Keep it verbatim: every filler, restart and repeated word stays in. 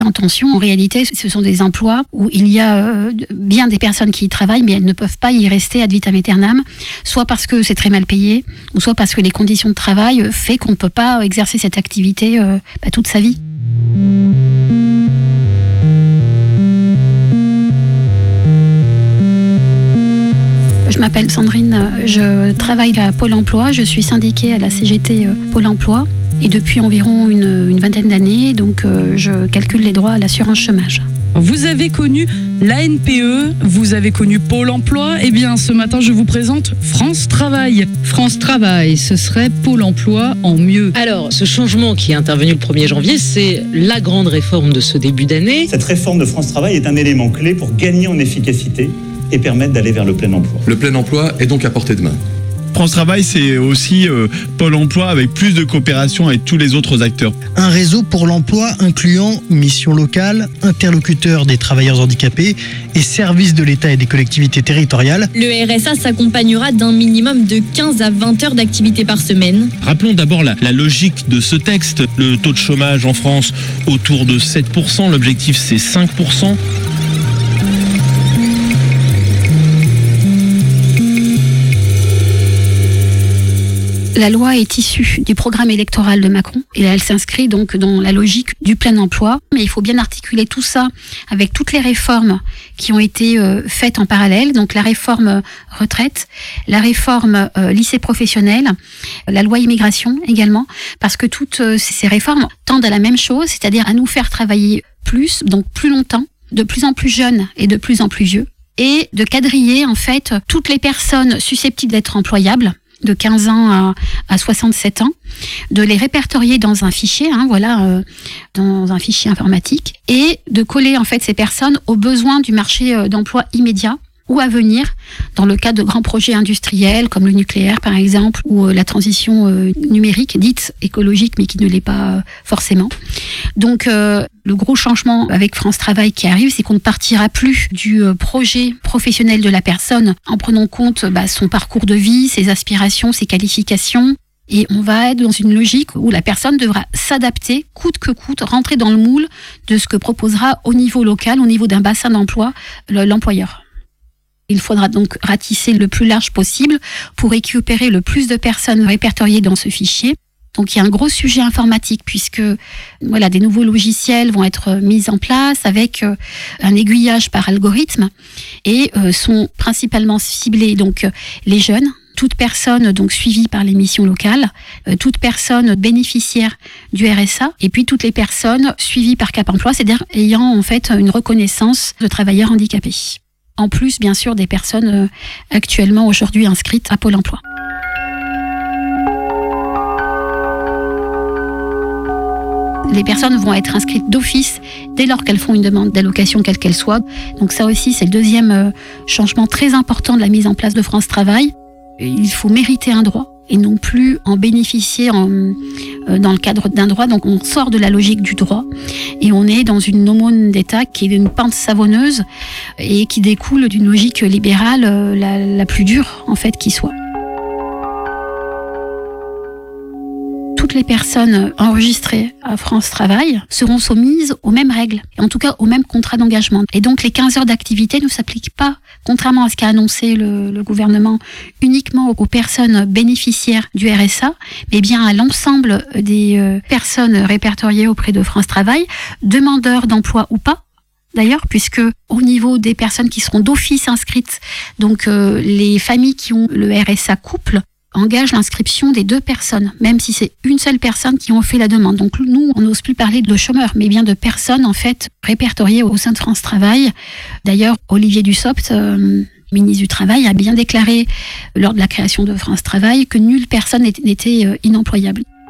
Attention, en réalité, ce sont des emplois où il y a euh, bien des personnes qui y travaillent, mais elles ne peuvent pas y rester ad vitam aeternam, soit parce que c'est très mal payé, ou soit parce que les conditions de travail fait qu'on ne peut pas exercer cette activité euh, bah, toute sa vie. Je m'appelle Sandrine, je travaille à Pôle emploi, je suis syndiquée à la C G T Pôle emploi. Et depuis environ une, une vingtaine d'années, donc euh, je calcule les droits à l'assurance chômage. Vous avez connu l'A N P E, vous avez connu Pôle emploi. Eh bien, ce matin, je vous présente France Travail. France Travail, ce serait Pôle emploi en mieux. Alors, ce changement qui est intervenu le premier janvier, c'est la grande réforme de ce début d'année. Cette réforme de France Travail est un élément clé pour gagner en efficacité et permettre d'aller vers le plein emploi. Le plein emploi est donc à portée de main. France Travail, c'est aussi euh, Pôle emploi avec plus de coopération avec tous les autres acteurs. Un réseau pour l'emploi incluant mission locale, interlocuteurs des travailleurs handicapés et services de l'État et des collectivités territoriales. Le R S A s'accompagnera d'un minimum de quinze à vingt heures d'activité par semaine. Rappelons d'abord la, la logique de ce texte. Le taux de chômage en France autour de sept pour cent, l'objectif c'est cinq pour cent. La loi est issue du programme électoral de Macron et elle s'inscrit donc dans la logique du plein emploi. Mais il faut bien articuler tout ça avec toutes les réformes qui ont été euh, faites en parallèle. Donc la réforme retraite, la réforme euh, lycée professionnel, la loi immigration également, parce que toutes euh, ces réformes tendent à la même chose, c'est-à-dire à nous faire travailler plus, donc plus longtemps, de plus en plus jeunes et de plus en plus vieux, et de quadriller en fait toutes les personnes susceptibles d'être employables, de quinze ans à, à soixante-sept ans, de les répertorier dans un fichier, hein, voilà, euh, dans un fichier informatique, et de coller en fait ces personnes aux besoins du marché euh, d'emploi immédiat ou à venir, dans le cadre de grands projets industriels comme le nucléaire par exemple, ou euh, la transition euh, numérique, dite écologique mais qui ne l'est pas euh, forcément. Donc euh, le gros changement avec France Travail qui arrive, c'est qu'on ne partira plus du euh, projet professionnel de la personne en prenant compte bah, son parcours de vie, ses aspirations, ses qualifications. Et on va être dans une logique où la personne devra s'adapter, coûte que coûte, rentrer dans le moule de ce que proposera au niveau local, au niveau d'un bassin d'emploi, l'employeur. Il faudra donc ratisser le plus large possible pour récupérer le plus de personnes répertoriées dans ce fichier. Donc il y a un gros sujet informatique puisque voilà, des nouveaux logiciels vont être mis en place avec euh, un aiguillage par algorithme et euh, sont principalement ciblés donc les jeunes, toute personne donc suivie par les missions locales, euh, toute personne bénéficiaire du R S A et puis toutes les personnes suivies par Cap Emploi, c'est-à-dire ayant en fait une reconnaissance de travailleurs handicapés. En plus, bien sûr, des personnes euh, actuellement aujourd'hui inscrites à Pôle emploi. Les personnes vont être inscrites d'office dès lors qu'elles font une demande d'allocation, quelle qu'elle soit. Donc ça aussi, c'est le deuxième euh, changement très important de la mise en place de France Travail. Il faut mériter un droit et non plus en bénéficier en, euh, dans le cadre d'un droit. Donc on sort de la logique du droit et on est dans une aumône d'État qui est une pente savonneuse et qui découle d'une logique libérale euh, la, la plus dure en fait qui soit. Toutes les personnes enregistrées à France Travail seront soumises aux mêmes règles, en tout cas aux mêmes contrats d'engagement. Et donc les quinze heures d'activité ne s'appliquent pas, contrairement à ce qu'a annoncé le, le gouvernement, uniquement aux personnes bénéficiaires du R S A, mais bien à l'ensemble des euh, personnes répertoriées auprès de France Travail, demandeurs d'emploi ou pas. D'ailleurs, puisque au niveau des personnes qui seront d'office inscrites, donc euh, les familles qui ont le R S A couple, engage l'inscription des deux personnes, même si c'est une seule personne qui ont fait la demande. Donc nous, on n'ose plus parler de chômeurs, mais bien de personnes en fait répertoriées au sein de France Travail. D'ailleurs, Olivier Dussopt, euh, ministre du Travail, a bien déclaré lors de la création de France Travail que nulle personne n'était euh, inemployable.